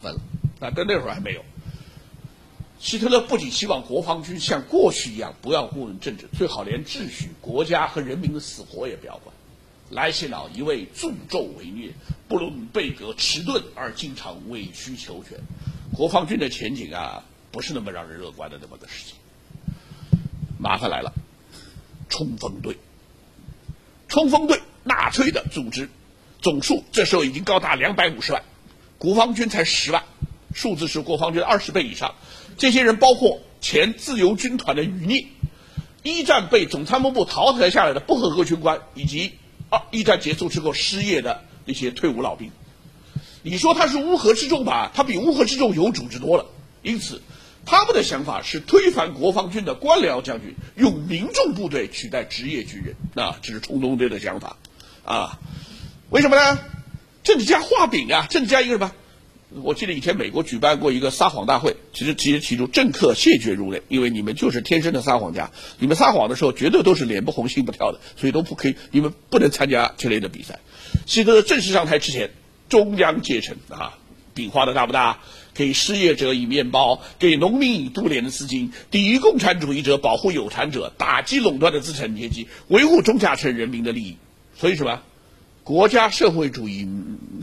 烦了。但那时候还没有。希特勒不仅希望国防军像过去一样不要过问政治，最好连秩序、国家和人民的死活也不要管。莱谢瑙一味助纣为虐，布伦贝格迟钝而经常委曲求全，国防军的前景不是那么让人乐观的那么个事情。麻烦来了，冲锋队。冲锋队，纳粹的组织，总数这时候已经高达250万，国防军才10万，数字是国防军20倍以上。这些人包括前自由军团的余孽，一战被总参谋部淘汰下来的不合格军官，以及一战结束之后失业的那些退伍老兵。你说他是乌合之众吧，他比乌合之众有组织多了。因此他们的想法是推翻国防军的官僚将军，用民众部队取代职业军人。这是冲锋队的想法为什么呢？政治家画饼政治家一个什么？我记得以前美国举办过一个撒谎大会，其实其中政客谢绝如雷，因为你们就是天生的撒谎家，你们撒谎的时候绝对都是脸不红心不跳的，所以都不可以，你们不能参加这类的比赛。希特勒正式上台之前，中央阶层饼画的大不大？给失业者以面包，给农民以杜联的资金，抵御共产主义者，保护有产者，打击垄断的资产阶级，维护中下层人民的利益。所以什么？国家社会主义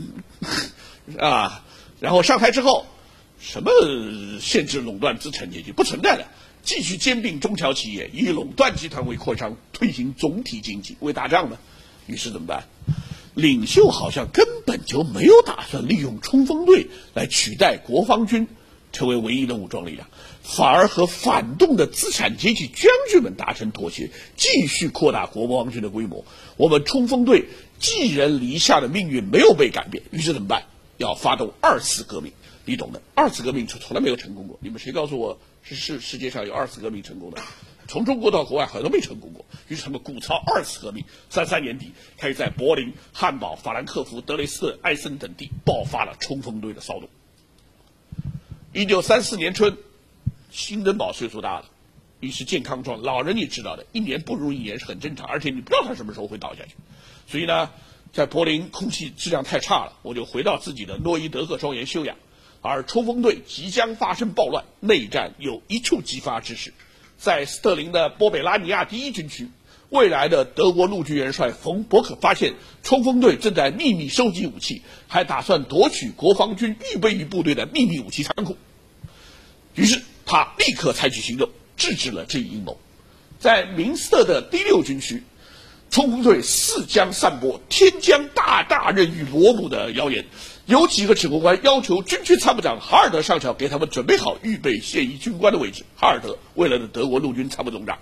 然后上台之后，什么限制垄断资产阶级不存在的，继续兼并中小企业，以垄断集团为扩张，推行总体经济，为打仗呢。于是怎么办？领袖好像根本就没有打算利用冲锋队来取代国防军成为唯一的武装力量，反而和反动的资产阶级将军们达成妥协，继续扩大国防军的规模。我们冲锋队寄人篱下的命运没有被改变，于是怎么办？要发动2次革命，你懂的。2次革命从来没有成功过，你们谁告诉我是世界上有2次革命成功的？从中国到国外好像都没成功过。于是他们鼓噪2次革命，33年底开始在柏林、汉堡、法兰克福、德累斯顿、艾森等地爆发了冲锋队的骚动。1934年春，辛登堡岁数大了，于是健康状，老人你知道的，1年不如1年是很正常，而且你不知道他什么时候会倒下去。所以呢，在柏林空气质量太差了，我就回到自己的诺伊德克庄园休养。而冲锋队即将发生暴乱，内战有一触即发之势。在斯特林的波北拉尼亚第1军区，未来的德国陆军元帅冯伯克发现冲锋队正在秘密收集武器，还打算夺取国防军预备役部队的秘密武器仓库。于是他立刻采取行动，制止了这一阴谋。在明斯特的第6军区，冲锋队四将散播天将大任于罗姆的谣言，有几个指挥官要求军区参谋长哈尔德上校给他们准备好预备现役军官的位置。哈尔德为了德国陆军参谋总长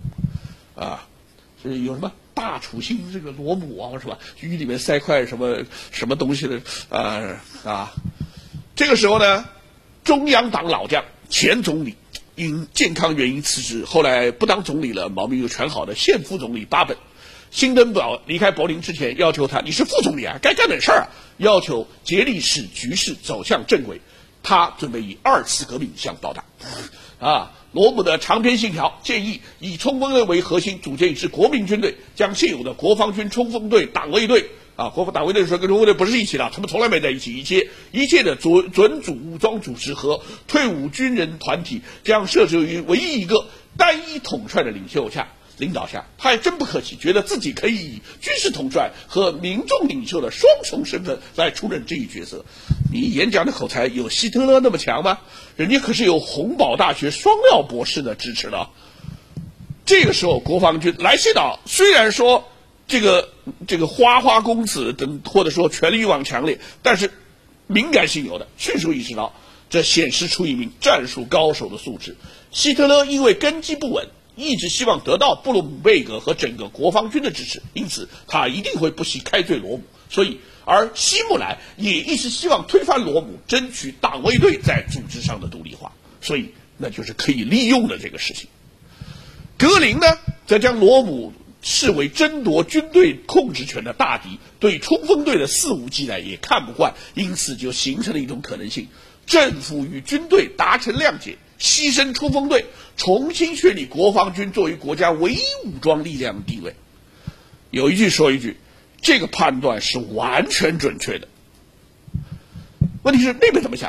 是有什么大楚兴这个罗姆是吧？鱼里面塞块什么东西的这个时候呢，中央党老将前总理因健康原因辞职，后来不当总理了，毛病又全好的现副总理巴本，辛登堡离开柏林之前要求他，你是副总理该干点事儿要求竭力使局势走向正轨。他准备以2次革命相报答罗姆的长篇信条建议以冲锋队为核心，组建一支国民军队，将现有的国防军冲锋队党卫队国防党卫队说跟冲锋队不是一起的，他们从来没在一起，一切的准主武装组织和退伍军人团体将设置于唯一一个单一统帅的领导下。他还真不客气，觉得自己可以以军事统帅和民众领袖的双重身份来出任这一角色。你演讲的口才有希特勒那么强吗？人家可是有洪堡大学双料博士的支持的。这个时候国防军莱谢瑙虽然说这个花公子等或者说权力欲望强烈，但是敏感性有的，迅速意识到这显示出一名战术高手的素质。希特勒因为根基不稳，一直希望得到布鲁姆贝格和整个国防军的支持，因此他一定会不惜开罪罗姆。而希姆莱也一直希望推翻罗姆，争取党卫队在组织上的独立化，所以那就是可以利用的这个事情。格林呢，则将罗姆视为争夺军队控制权的大敌，对冲锋队的肆无忌惮也看不惯，因此就形成了一种可能性：政府与军队达成谅解，牺牲冲锋队，重新确立国防军作为国家唯一武装力量的地位。有一句说一句，这个判断是完全准确的。问题是那边怎么想？